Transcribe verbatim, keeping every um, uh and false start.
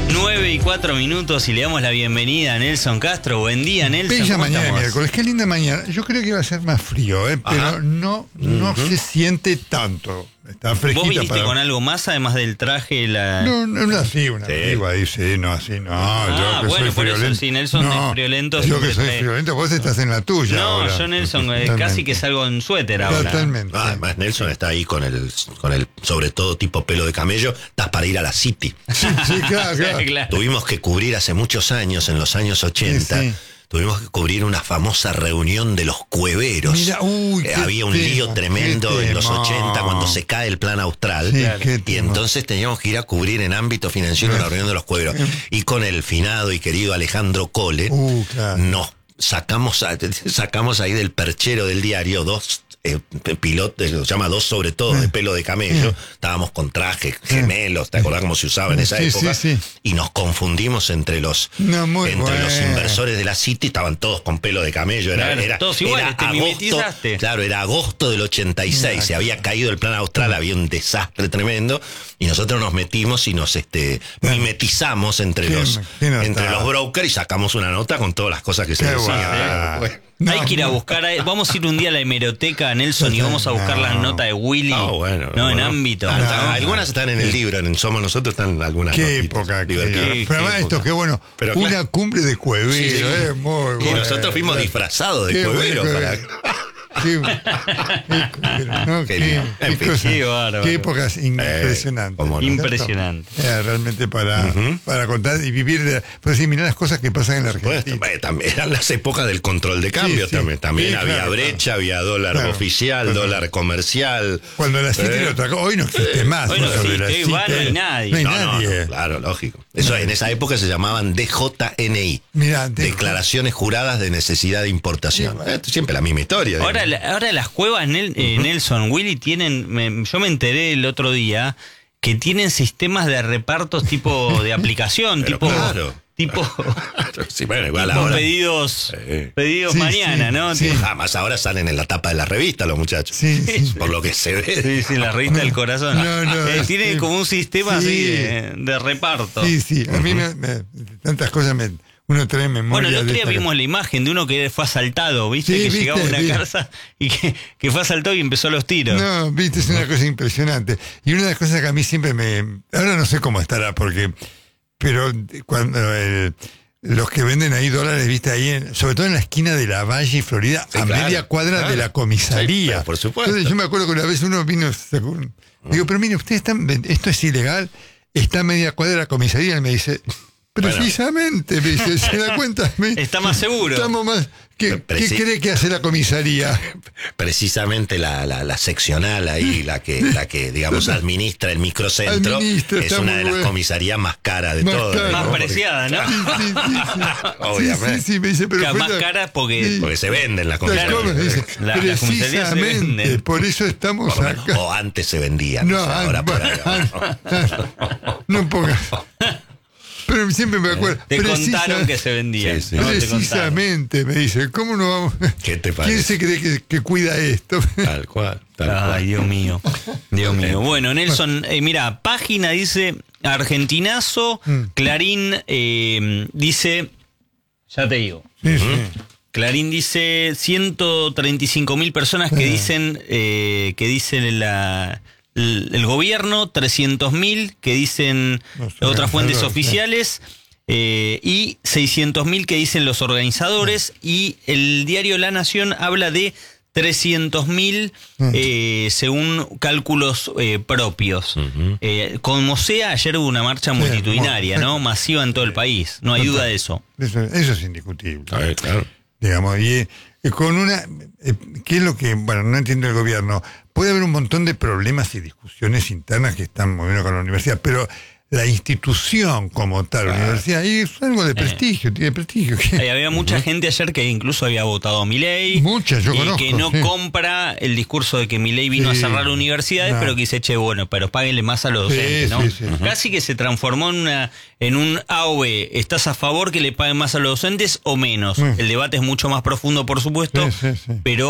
nueve y cuatro minutos y le damos la bienvenida a Nelson Castro. Buen día, Nelson. Bella mañana de estamos? miércoles, qué linda mañana. Yo creo que va a ser más frío, ¿eh? Pero Ajá. no, no Uh-huh. se siente tanto. Está fresquita. ¿Vos viniste para... con algo más además del traje? La... No, no, no así, una Sí. antigua ahí, sí, no, así, no. Ah, yo que bueno, soy por eso, friolento. si Nelson no, es friolento, Yo siempre que soy trae- friolento, vos estás en la tuya. No, ahora. yo Nelson eh, Totalmente. casi que salgo en suéter ahora. Totalmente. Ah, además Nelson está ahí con el, con el sobre todo tipo pelo de camello, estás para ir a la City. Sí, sí, claro, claro. Claro. Tuvimos que cubrir hace muchos años, en los años ochenta, Sí, sí. tuvimos que cubrir una famosa reunión de los cueveros. Mira, uy, Eh, qué había un tema, lío tremendo qué en los tema. ochenta cuando se cae el plan austral. Sí, qué Y tema. entonces teníamos que ir a cubrir en ámbito financiero una reunión de los cueveros. Y con el finado y querido Alejandro Cole, Uh, claro. nos sacamos, a- sacamos ahí del perchero del diario dos eh, pilotos, se llama dos sobre todo, de pelo de camello. Estábamos con trajes gemelos, ¿te acordás cómo se usaba en esa Sí, época? sí, sí. Y nos confundimos entre los No, muy entre los bueno. inversores de la City, estaban todos con pelo de camello. Era, Claro, era, todos iguales, era te agosto, mimetizaste. claro, era agosto del ochenta y seis, se había caído el plan austral, había un desastre tremendo, y nosotros nos metimos y nos este mimetizamos entre Qué- los qué nota. entre los brokers y sacamos una nota con todas las cosas que se Qué decían. bueno. Hay No, que ir a no. buscar, a- vamos a ir un día a la hemeroteca, Nelson, y vamos a buscar No. las notas de Willy. Ah, bueno, no, en bueno. ámbito. Ah, No. algunas están en el libro, en Somos Nosotros están algunas Qué notitas época, qué divertidas. época. Pero además esto, qué bueno. Pero una claro. cumbre de cuevero, Sí, sí. eh, muy Y bueno. nosotros fuimos disfrazados de Qué cuevero bueno, para... Qué, qué, cuevero, ¿no? Qué Qué- lindo. qué En fin. cosas, Qué bárbaro. qué épocas impresionantes. cómo no. ¿no es cierto? Impresionante. Eh, realmente para, Ujú. para contar y vivir, de- pues sí, mirar las cosas que pasan en la Bueno, Argentina. bueno, también eran las épocas del control de cambio. Sí, sí. también también Sí, había claro, brecha, había dólar Claro. oficial, Claro. dólar comercial. Cuando la City Eh. lo atracó, hoy no existe más. Hoy no eso de existe, la hoy va, City. no hay nadie. No hay No, no, nadie. no, claro, lógico. Eso en esa época se llamaban D J N I. Mirá, de- Declaraciones juradas de necesidad de importación. Eh, siempre la misma historia. Ahora, digamos. la- ahora las cuevas, Nel- eh, Nelson, Willy, tienen, me- yo me enteré el otro día que tienen sistemas de repartos tipo de aplicación, Pero tipo, claro. tipo, Sí, bueno, igual tipo ahora. pedidos, Sí. pedidos Sí, mañana, sí, ¿no? sí. Tipo- Además, ahora salen en la tapa de la revista los muchachos. Sí, sí. Por lo que se ve. Sí, sí, la revista del corazón. No, no, Eh, es- tiene sí. como un sistema Sí. así de, de reparto. Sí, sí. A mí me, me- tantas cosas me, uno trae memoria. Bueno, el otro de día esta- vimos la imagen de uno que fue asaltado, ¿viste? Sí, que viste, llegaba a una viste. casa y que, que fue asaltado y empezó los tiros. No, viste, es una cosa impresionante. Y una de las cosas que a mí siempre me... Ahora no sé cómo estará, porque... Pero cuando el- los que venden ahí dólares, viste, ahí, en- sobre todo en la esquina de la Valle y Florida, Sí, a claro, media cuadra claro. de la comisaría. Sí, pero por supuesto. Entonces yo me acuerdo que una vez uno vino... sacó un- Digo, pero mire, ustedes están... ven- Esto es ilegal, está a media cuadra de la comisaría. Y me dice... Precisamente, me dice, ¿se da cuenta? Me- Está más seguro. Estamos más... ¿Qué, Pero ¿qué sí. cree que hace la comisaría? Precisamente la, la, la seccional ahí, la que, la que digamos, administra el microcentro, Administra, es está una muy de las bueno. comisarías más caras de Más todas. cara. Más ¿no? Porque- preciada, ¿no? Sí, sí, sí, sí. Obviamente. Sí, sí, sí, me dice, pero Claro, fue más la- cara porque- Sí. Porque se venden las Las Claro. comisarías. comas, dice, La- las comisarías se precisamente, venden. por eso estamos Por lo menos, acá. o antes se vendían. No, o sea, ahora ah, por ahí, ah, ¿no? ah, no pongas. Pero siempre me acuerdo. Te precisa- contaron que se vendía. Sí, sí. ¿no? Te contaron. Precisamente, me dice, ¿cómo no vamos? ¿Qué te ¿Quién parece? se cree que, que cuida esto? Tal cual, tal Ay, cual. Dios mío. Dios mío. Bueno, Nelson, eh, mira, página dice Argentinazo, Clarín eh, dice, ya te digo, Sí, sí. Clarín dice ciento treinta y cinco mil personas que Ah. dicen eh, que dicen la, el, el gobierno, trescientos mil que dicen Los otras fuentes organizadores, oficiales eh, y seiscientos mil que dicen los organizadores y el diario La Nación habla de trescientos mil eh, según cálculos eh, propios. Ujú. Eh, como sea, ayer hubo una marcha Sí, multitudinaria, bueno, ¿no? Masiva en todo el país. No hay duda de eso. Eso, eso es indiscutible. A ver, claro. Digamos, y eh, con una, eh, ¿qué es lo que, bueno, no entiende el gobierno? Puede haber un montón de problemas y discusiones internas que están moviendo con la universidad, pero la institución como tal, la Claro. universidad, y es algo de prestigio, tiene prestigio. Eh, había mucha gente ayer que incluso había votado a Milei. Mucha, yo y conozco, que no sí. compra el discurso de que Milei vino Sí. a cerrar universidades, No. pero que dice, che, bueno, pero páguenle más a los Sí, docentes, ¿no? sí, sí. Casi que se transformó en una en un A o B. ¿Estás a favor que le paguen más a los docentes o menos? Sí. El debate es mucho más profundo, por supuesto, Sí, sí, sí. pero